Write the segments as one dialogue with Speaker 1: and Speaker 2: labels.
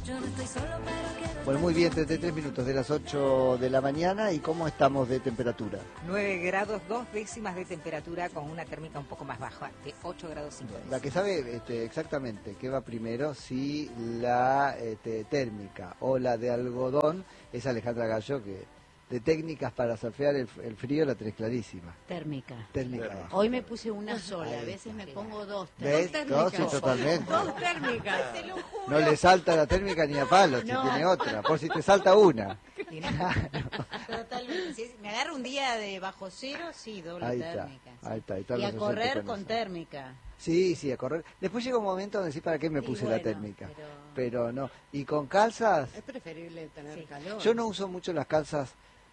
Speaker 1: Bueno, muy bien, 33 minutos de las 8 de la mañana. ¿Y cómo estamos de temperatura?
Speaker 2: 9 grados, 2 décimas de temperatura con una térmica un poco más baja, de 8 grados 5 décimas.
Speaker 1: La que sabe exactamente qué va primero, si la térmica o la de algodón, es Alejandra Gallo, que de técnicas para surfear el frío la tenés clarísima.
Speaker 3: Térmica.
Speaker 1: Térmica.
Speaker 3: Hoy me puse una sola, a veces me pongo dos
Speaker 1: ¿Ves?
Speaker 3: térmicas.
Speaker 1: Sí, totalmente.
Speaker 3: Dos térmicas, te lo juro.
Speaker 1: No le salta la térmica ni a palo, si
Speaker 3: No.
Speaker 1: tiene otra, por si te salta una.
Speaker 3: Totalmente. Si me agarro un día de bajo cero, sí, doble
Speaker 1: Ahí está,
Speaker 3: térmica. Sí.
Speaker 1: ahí está
Speaker 3: Y a
Speaker 1: los
Speaker 3: correr
Speaker 1: oyentes
Speaker 3: con
Speaker 1: eso.
Speaker 3: térmica.
Speaker 1: Sí, a correr. Después llega un momento donde decís, ¿para qué me puse la
Speaker 3: bueno,
Speaker 1: térmica? Pero no. ¿Y con calzas?
Speaker 4: Es preferible tener calor.
Speaker 1: Yo no uso mucho las calzas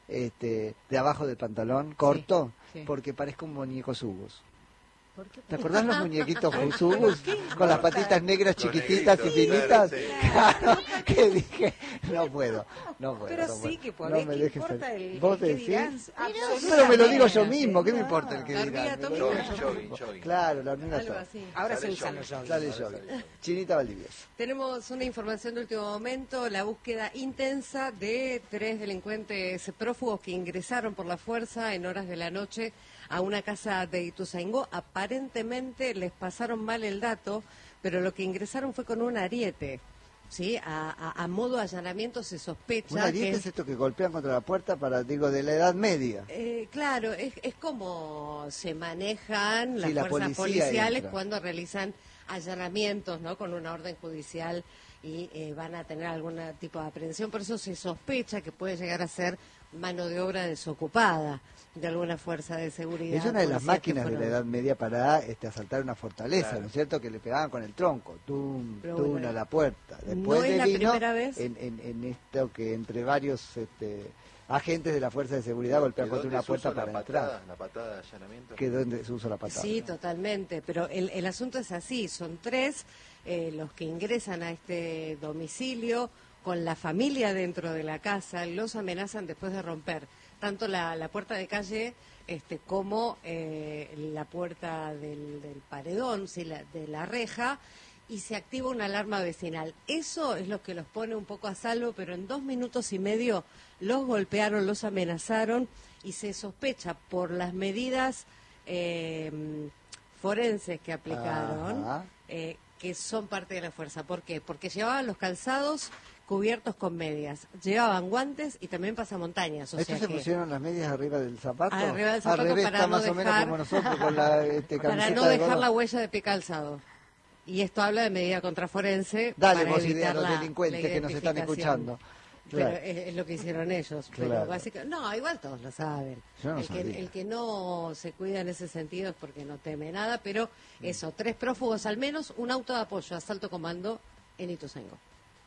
Speaker 1: de abajo del pantalón, corto,
Speaker 4: sí.
Speaker 1: porque parezco un muñeco Subus.
Speaker 3: ¿Por qué?
Speaker 1: ¿Te acordás los muñequitos Subus? Con las patitas negras chiquititas y finitas. Claro, que dije, no puedo.
Speaker 2: Pero
Speaker 1: no
Speaker 2: sí
Speaker 1: puedo.
Speaker 2: que podés,
Speaker 1: No me
Speaker 2: ¿qué
Speaker 1: dejes
Speaker 2: importa
Speaker 1: salir.
Speaker 2: el
Speaker 1: ¿Vos
Speaker 2: qué
Speaker 1: decís?
Speaker 2: dirán?
Speaker 1: Pero me lo digo yo
Speaker 2: Absolutamente.
Speaker 1: mismo, ¿qué me importa el que
Speaker 4: La
Speaker 1: dirán?
Speaker 4: hormiga
Speaker 1: Me lo digo
Speaker 4: atómica.
Speaker 1: yo mismo. Claro, la hormiga
Speaker 4: Algo
Speaker 1: atómica.
Speaker 4: así.
Speaker 2: Ahora se
Speaker 5: Sale
Speaker 2: usan
Speaker 5: jogging.
Speaker 2: los jogging.
Speaker 1: Dale yo. Chinita Valdivieso.
Speaker 4: Tenemos una información de último momento, la búsqueda intensa de 3 delincuentes prófugos que ingresaron por la fuerza en horas de la noche a una casa de Ituzaingó. Aparentemente les pasaron mal el dato, pero lo que ingresaron fue con un ariete. ¿Sí? A modo de allanamiento se sospecha
Speaker 1: Un ariete
Speaker 4: que
Speaker 1: es esto que golpean contra la puerta de la Edad Media.
Speaker 4: claro, es como se manejan
Speaker 1: Sí,
Speaker 4: las
Speaker 1: la
Speaker 4: fuerzas
Speaker 1: policía
Speaker 4: policiales
Speaker 1: entra.
Speaker 4: cuando realizan allanamientos, ¿no? Con una orden judicial y van a tener algún tipo de aprehensión. Por eso se sospecha que puede llegar a ser mano de obra desocupada de alguna fuerza de seguridad.
Speaker 1: Es una de las
Speaker 4: policías que
Speaker 1: máquinas de la
Speaker 4: fueron-
Speaker 1: Edad Media para asaltar una fortaleza,
Speaker 5: Claro.
Speaker 1: ¿no es cierto? Que le pegaban con el tronco, tum,
Speaker 4: Pero
Speaker 1: tum,
Speaker 4: bueno,
Speaker 1: a la puerta.
Speaker 4: no
Speaker 1: Después
Speaker 4: es la
Speaker 1: vino
Speaker 4: primera vez.
Speaker 1: en esto que entre varios agentes de la fuerza de seguridad golpean
Speaker 5: ¿De
Speaker 1: contra
Speaker 5: dónde
Speaker 1: una
Speaker 5: se
Speaker 1: puerta
Speaker 5: usa
Speaker 1: para entrar.
Speaker 5: la patada de allanamiento?
Speaker 1: Que donde se usa la patada.
Speaker 4: Sí, totalmente, pero el asunto es así, son 3 los que ingresan a este domicilio con la familia dentro de la casa, los amenazan después de romper tanto la puerta de calle como la puerta del paredón, ¿sí? De la reja, y se activa una alarma vecinal. Eso es lo que los pone un poco a salvo, pero en 2 minutos y medio los golpearon, los amenazaron, y se sospecha por las medidas forenses que aplicaron,
Speaker 1: Ajá.
Speaker 4: que son parte de la fuerza. ¿Por qué? Porque llevaban los calzados cubiertos con medias, llevaban guantes y también pasamontañas. O
Speaker 1: ¿Estos
Speaker 4: sea
Speaker 1: se
Speaker 4: que
Speaker 1: pusieron las medias arriba del zapato?
Speaker 4: Arriba del zapato
Speaker 1: Al revés,
Speaker 4: para
Speaker 1: está
Speaker 4: no
Speaker 1: más o menos
Speaker 4: dejar-
Speaker 1: como nosotros con la camiseta
Speaker 4: para no
Speaker 1: de
Speaker 4: dejar
Speaker 1: algodón.
Speaker 4: la huella de pie calzado. Y esto habla de medida contraforense.
Speaker 1: Dale
Speaker 4: para
Speaker 1: vos idea
Speaker 4: evitar
Speaker 1: a los
Speaker 4: la
Speaker 1: delincuentes que nos están
Speaker 4: identificación.
Speaker 1: escuchando.
Speaker 4: Pero
Speaker 1: Claro.
Speaker 4: es lo que hicieron ellos.
Speaker 1: Claro.
Speaker 4: Pero básicamente, no, igual todos lo saben.
Speaker 1: Yo no
Speaker 4: el, que,
Speaker 1: sabía.
Speaker 4: el que no se cuida en ese sentido es porque no teme nada, pero eso, 3 prófugos al menos, un auto de apoyo, asalto comando en Ituzaingó.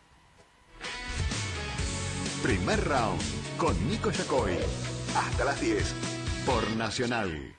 Speaker 6: Primer round con Nico Yacoy. Hasta las 10 por Nacional.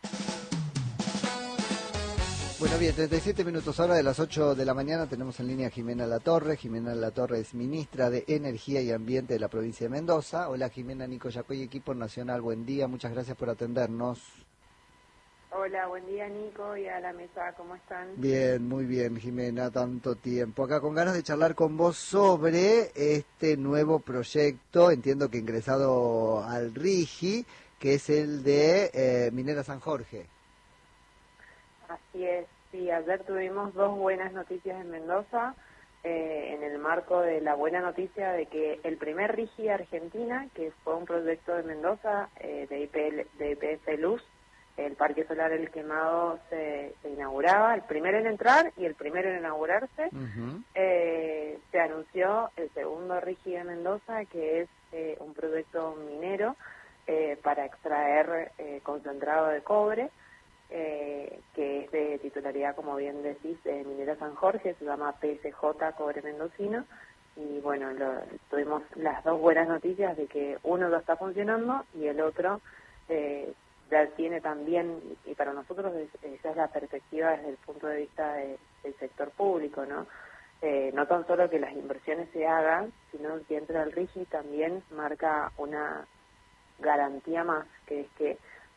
Speaker 1: Bueno, bien, 37 minutos ahora de las 8 de la mañana tenemos en línea a Jimena Latorre. Jimena Latorre es ministra de Energía y Ambiente de la provincia de Mendoza. Hola Jimena, Nico Yacoy, equipo nacional, buen día, muchas gracias por atendernos.
Speaker 7: Hola, buen día Nico y a la mesa, ¿cómo están?
Speaker 1: Bien, muy bien Jimena, tanto tiempo. Acá con ganas de charlar con vos sobre este nuevo proyecto, entiendo que ingresado al RIGI, que es el de Minera San Jorge.
Speaker 7: Así es, sí, ayer tuvimos 2 buenas noticias en Mendoza, en el marco de la buena noticia de que el primer RIGI de Argentina, que fue un proyecto de Mendoza, de YPF Luz, el Parque Solar El Quemado se inauguraba, el primero en entrar y el primero en inaugurarse.
Speaker 1: Ujú.
Speaker 7: Se anunció el segundo RIGI de Mendoza, que es un proyecto minero para extraer concentrado de cobre, que es de titularidad, como bien decís, de Minera San Jorge, se llama PSJ Cobre Mendocino, y bueno, tuvimos las 2 buenas noticias de que uno ya está funcionando y el otro ya tiene también, y para nosotros esa es la perspectiva desde el punto de vista del sector público, ¿no? No tan solo que las inversiones se hagan, sino que entra el RIGI también marca una garantía más, que es que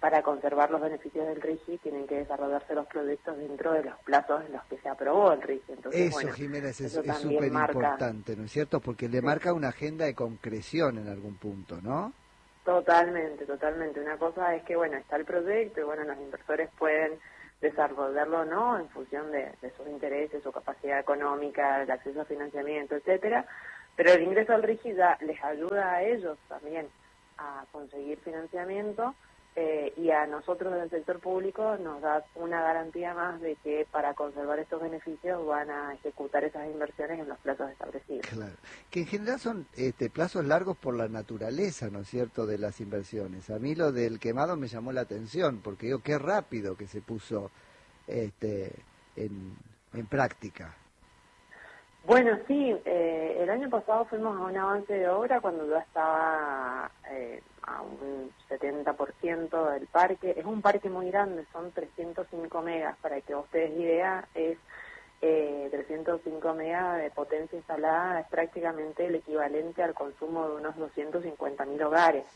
Speaker 7: para conservar los beneficios del RIGI tienen que desarrollarse los proyectos dentro de los plazos en los que se aprobó el RIGI. Entonces,
Speaker 1: Eso,
Speaker 7: bueno,
Speaker 1: Jimena, es
Speaker 7: eso
Speaker 1: súper
Speaker 7: también marca.
Speaker 1: importante, ¿no es cierto? Porque le marca una agenda de concreción en algún punto, ¿no?
Speaker 7: Totalmente, totalmente. Una cosa es que, bueno, está el proyecto y, bueno, los inversores pueden desarrollarlo o no en función de sus intereses, su capacidad económica, el acceso a financiamiento, etcétera. Pero el ingreso al RIGI ya les ayuda a ellos también a conseguir financiamiento y a nosotros del sector público nos da una garantía más de que para conservar estos beneficios van a ejecutar esas inversiones en los plazos establecidos.
Speaker 1: Claro, que en general son plazos largos por la naturaleza, ¿no es cierto?, de las inversiones. A mí lo del quemado me llamó la atención, porque digo, qué rápido que se puso en práctica.
Speaker 7: Bueno, sí, el año pasado fuimos a un avance de obra cuando ya estaba a un 70% del parque. Es un parque muy grande, son 305 megas, para que ustedes idea, es 305 megas de potencia instalada, es prácticamente el equivalente al consumo de unos 250.000 hogares.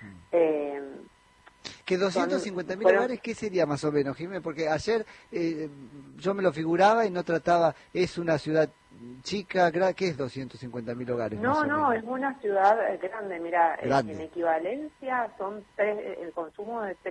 Speaker 1: Que 250.000 hogares, ¿qué sería más o menos, Jiménez? Porque ayer yo me lo figuraba y no trataba, es una ciudad chica, ¿qué es 250.000 hogares?
Speaker 7: No, es una ciudad grande, mira,
Speaker 1: grande.
Speaker 7: En equivalencia son el consumo de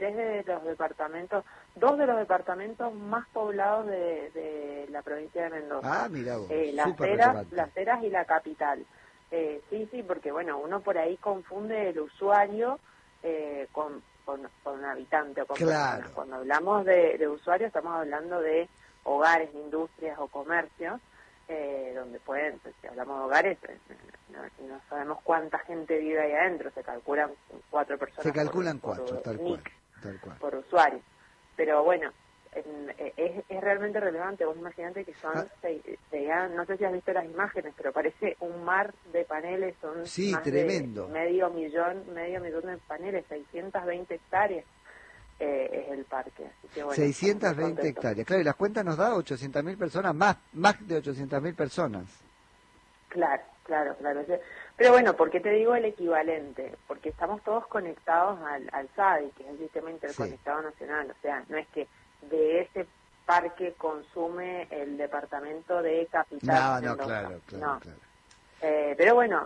Speaker 7: dos de los departamentos más poblados de la provincia de Mendoza.
Speaker 1: Ah, mira vos,
Speaker 7: Las Heras y la capital. Sí, porque bueno, uno por ahí confunde el usuario con un habitante o con
Speaker 1: claro.
Speaker 7: personas. Cuando hablamos de usuarios estamos hablando de hogares, industrias o comercios, donde pueden, si hablamos de hogares, no sabemos cuánta gente vive ahí adentro, se calculan 4 personas.
Speaker 1: Se calculan
Speaker 7: por
Speaker 1: 4, tal cual.
Speaker 7: Por usuario. Pero bueno, es realmente relevante. Vos imaginate que son, no sé si has visto las imágenes, pero parece un mar de paneles, son
Speaker 1: sí,
Speaker 7: más
Speaker 1: tremendo.
Speaker 7: de medio millón de paneles, 620 hectáreas. Es el parque. Así que, bueno,
Speaker 1: 620 hectáreas. Claro, y las cuentas nos da 800.000 personas, más de 800.000 personas.
Speaker 7: Claro. Pero bueno, ¿por qué te digo el equivalente? Porque estamos todos conectados al SADI, que es el Sistema Interconectado Nacional. O sea, no es que de ese parque consume el departamento de Capital.
Speaker 1: No, claro.
Speaker 7: Pero bueno,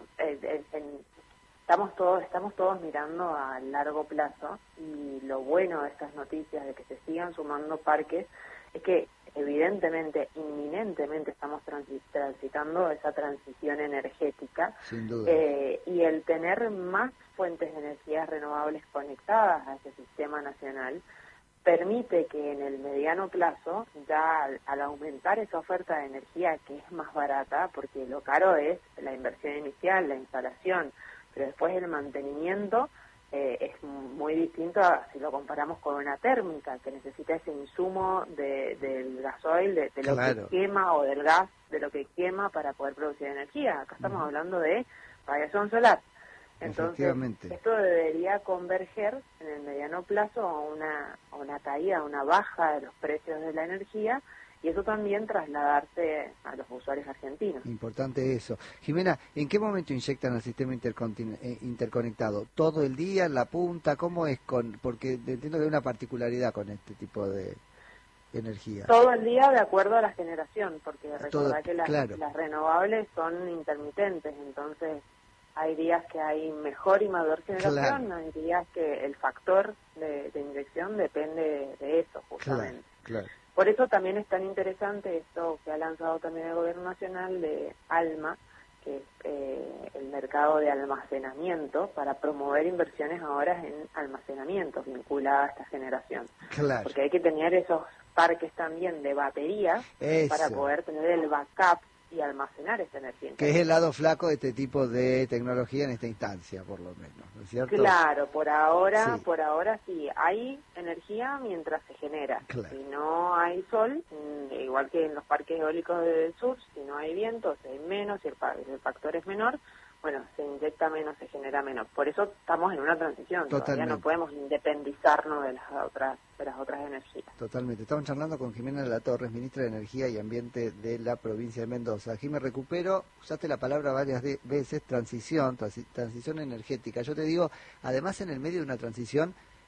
Speaker 7: estamos todos mirando a largo plazo, y lo bueno de estas noticias de que se sigan sumando parques es que evidentemente, inminentemente estamos transitando esa transición energética.
Speaker 1: Sin duda.
Speaker 7: Y el tener más fuentes de energías renovables conectadas a ese sistema nacional permite que en el mediano plazo, ya al aumentar esa oferta de energía que es más barata, porque lo caro es la inversión inicial, la instalación, pero después el mantenimiento es muy distinto a si lo comparamos con una térmica, que necesita ese insumo del gasoil, de lo
Speaker 1: claro.
Speaker 7: que quema, o del gas, de lo que quema para poder producir energía. Acá estamos hablando de radiación solar. Entonces, esto debería converger en el mediano plazo a una caída, a una baja de los precios de la energía, y eso también trasladarse a los usuarios argentinos.
Speaker 1: Importante eso. Jimena, ¿en qué momento inyectan al sistema interconectado? ¿Todo el día, en la punta? ¿Cómo es? Porque entiendo que hay una particularidad con este tipo de energía.
Speaker 7: Todo el día de acuerdo a la generación, porque recordá que
Speaker 1: claro.
Speaker 7: las renovables son intermitentes, entonces hay días que hay mejor y mayor generación,
Speaker 1: claro.
Speaker 7: hay días que el factor de inyección depende de eso, justamente.
Speaker 1: Claro.
Speaker 7: Por eso también es tan interesante esto que ha lanzado también el Gobierno Nacional de ALMA, que es el mercado de almacenamiento, para promover inversiones ahora en almacenamiento vinculadas a esta generación.
Speaker 1: Claro.
Speaker 7: Porque hay que tener esos parques también de baterías para poder tener el backup y almacenar esa energía.
Speaker 1: Que es el lado flaco de este tipo de tecnología en esta instancia, por lo menos, ¿no es cierto?
Speaker 7: Claro, por ahora sí, hay energía mientras se genera.
Speaker 1: Claro.
Speaker 7: Si no hay sol, igual que en los parques eólicos del sur, si no hay viento, si hay menos, si el factor es menor, bueno, se inyecta menos, se genera menos. Por eso estamos en una transición.
Speaker 1: Totalmente.
Speaker 7: Todavía no podemos independizarnos de las otras energías.
Speaker 1: Totalmente. Estamos charlando con Jimena de la Torres, ministra de Energía y Ambiente de la provincia de Mendoza. Jimena, recupero, usaste la palabra varias veces, transición energética. Yo te digo, además en el medio de una transición,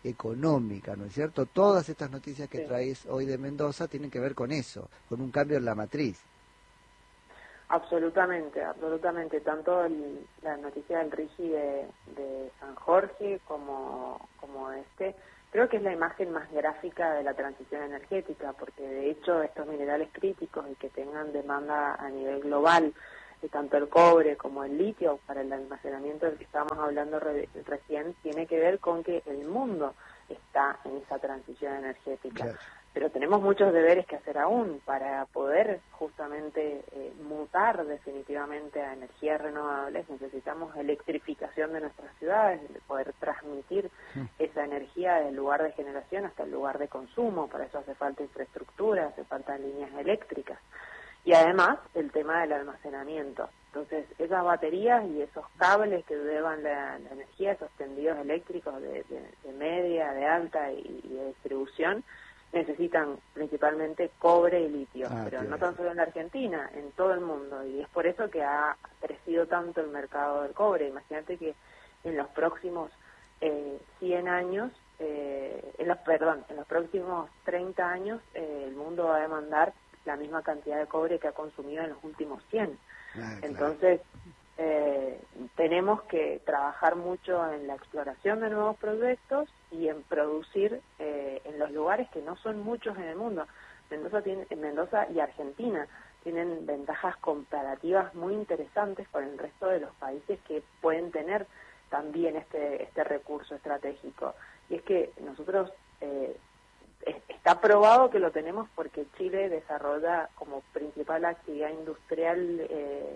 Speaker 1: económica, ¿no es cierto? Todas estas noticias que
Speaker 7: Sí.
Speaker 1: traes hoy de Mendoza tienen que ver con eso, con un cambio en la matriz.
Speaker 7: Absolutamente, absolutamente. Tanto la noticia del RIGI de San Jorge como creo que es la imagen más gráfica de la transición energética, porque de hecho estos minerales críticos y que tengan demanda a nivel global, tanto el cobre como el litio para el almacenamiento del que estábamos hablando recién, tiene que ver con que el mundo está en esa transición energética.
Speaker 1: Claro.
Speaker 7: Pero tenemos muchos deberes que hacer aún para poder justamente mutar definitivamente a energías renovables. Necesitamos electrificación de nuestras ciudades, de poder transmitir esa energía del lugar de generación hasta el lugar de consumo. Para eso hace falta infraestructura, hace falta líneas eléctricas. Y además el tema del almacenamiento. Entonces, esas baterías y esos cables que llevan la energía, esos tendidos eléctricos de media, de alta y de distribución, necesitan principalmente cobre y litio, pero no tan solo en la Argentina, en todo el mundo, y es por eso que ha crecido tanto el mercado del cobre. Imagínate que en los próximos 100 años, en los próximos 30 años, el mundo va a demandar la misma cantidad de cobre que ha consumido en los últimos 100. Entonces, tenemos que trabajar mucho en la exploración de nuevos proyectos y en producir en los lugares que no son muchos en el mundo. Mendoza y Argentina tienen ventajas comparativas muy interesantes con el resto de los países que pueden tener también este recurso estratégico. Y es que nosotros, está probado que lo tenemos porque Chile desarrolla como principal actividad industrial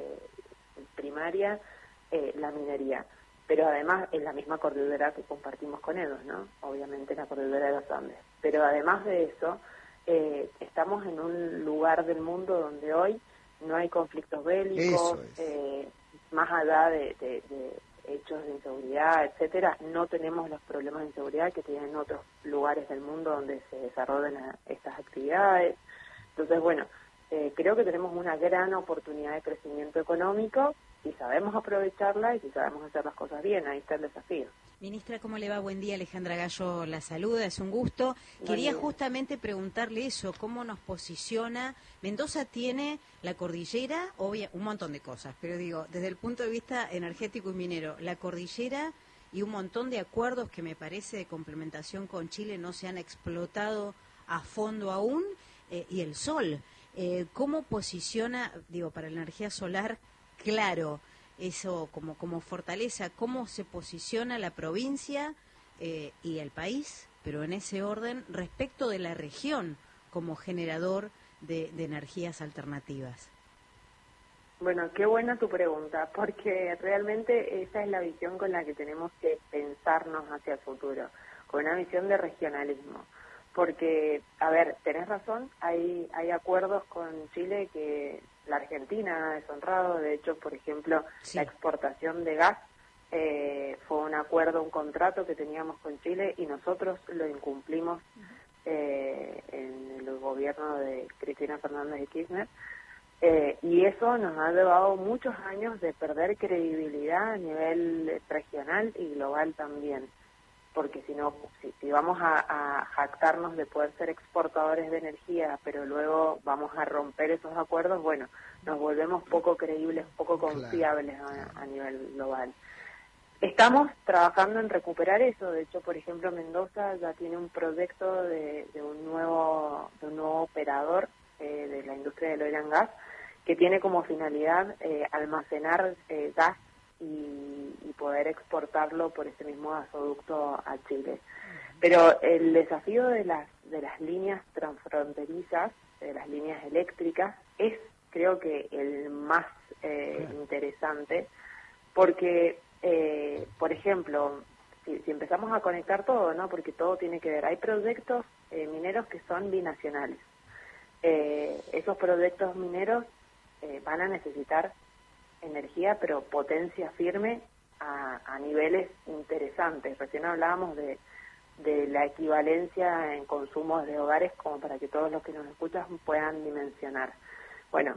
Speaker 7: primaria la minería, pero además en la misma cordillera que compartimos con ellos, ¿no? Obviamente la cordillera de los Andes. Pero además de eso, estamos en un lugar del mundo donde hoy no hay conflictos bélicos, más allá de hechos de inseguridad, etcétera, no tenemos los problemas de inseguridad que tienen otros lugares del mundo donde se desarrollan estas actividades. Entonces, bueno, creo que tenemos una gran oportunidad de crecimiento económico si sabemos aprovecharla y si sabemos hacer las cosas bien. Ahí está el desafío.
Speaker 3: Ministra, ¿cómo le va? Buen día, Alejandra Gallo la saluda, es un gusto. Quería justamente preguntarle eso, ¿cómo nos posiciona? Mendoza tiene la cordillera, un montón de cosas, pero digo, desde el punto de vista energético y minero, la cordillera y un montón de acuerdos que me parece de complementación con Chile no se han explotado a fondo aún, y el sol. ¿Cómo posiciona, para la energía solar, claro, eso como fortaleza, cómo se posiciona la provincia y el país, pero en ese orden, respecto de la región como generador de energías alternativas?
Speaker 7: Bueno, qué buena tu pregunta, porque realmente esa es la visión con la que tenemos que pensarnos hacia el futuro, con una visión de regionalismo. Porque, a ver, tenés razón, hay acuerdos con Chile que la Argentina ha deshonrado. De hecho, por ejemplo, la exportación de gas fue un acuerdo, un contrato que teníamos con Chile y nosotros lo incumplimos en el gobierno de Cristina Fernández de Kirchner. Y eso nos ha llevado muchos años de perder credibilidad a nivel regional y global también. Porque si vamos a jactarnos de poder ser exportadores de energía, pero luego vamos a romper esos acuerdos, bueno, nos volvemos poco creíbles, poco confiables a nivel global. Estamos trabajando en recuperar eso. De hecho, por ejemplo, Mendoza ya tiene un proyecto de un nuevo operador de la industria del oil and gas que tiene como finalidad almacenar gas y poder exportarlo por ese mismo gasoducto a Chile. Pero el desafío de las líneas transfronterizas, de las líneas eléctricas, es creo que el más interesante, porque, por ejemplo, si empezamos a conectar todo, ¿no? Porque todo tiene que ver. Hay proyectos mineros que son binacionales. Esos proyectos mineros van a necesitar energía, pero potencia firme a niveles interesantes. Recién hablábamos de la equivalencia en consumos de hogares, como para que todos los que nos escuchan puedan dimensionar. Bueno,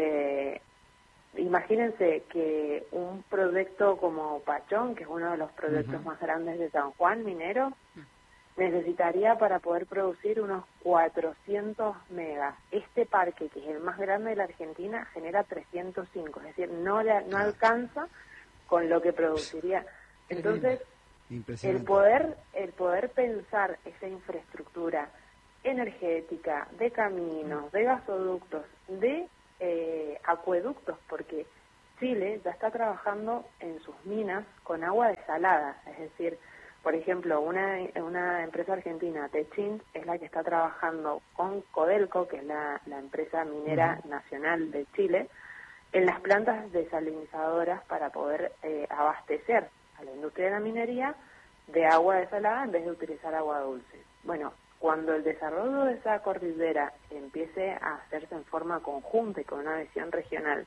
Speaker 7: imagínense que un proyecto como Pachón, que es uno de los proyectos más grandes de San Juan, minero, necesitaría para poder producir unos 400 megas. Este parque, que es el más grande de la Argentina, genera 305, es decir, no alcanza con lo que produciría. Entonces, el poder pensar esa infraestructura energética, de caminos, de gasoductos, de acueductos, porque Chile ya está trabajando en sus minas con agua desalada, es decir, por ejemplo, una empresa argentina, Techint, es la que está trabajando con Codelco, que es la empresa minera nacional de Chile, en las plantas desalinizadoras para poder abastecer a la industria de la minería de agua desalada en vez de utilizar agua dulce. Bueno, cuando el desarrollo de esa cordillera empiece a hacerse en forma conjunta y con una visión regional,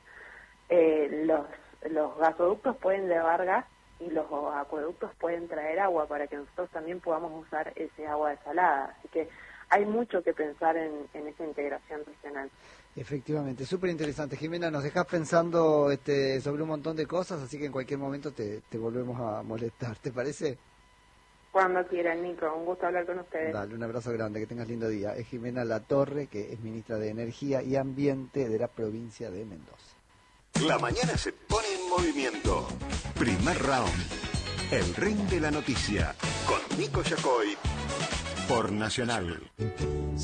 Speaker 7: los gasoductos pueden llevar gas y los acueductos pueden traer agua para que nosotros también podamos usar ese agua desalada. Así que hay mucho que pensar en esa integración regional.
Speaker 1: Efectivamente, súper interesante. Jimena, nos dejás pensando sobre un montón de cosas, así que en cualquier momento te volvemos a molestar, ¿te parece?
Speaker 7: Cuando quieran, Nico, un gusto hablar con ustedes.
Speaker 1: Dale, un abrazo grande, que tengas lindo día. Es Jimena Latorre, que es ministra de Energía y Ambiente de la provincia de Mendoza.
Speaker 6: La mañana se pone en movimiento. Primer round. El ring de la noticia. Con Nico Yacoy. Por Nacional.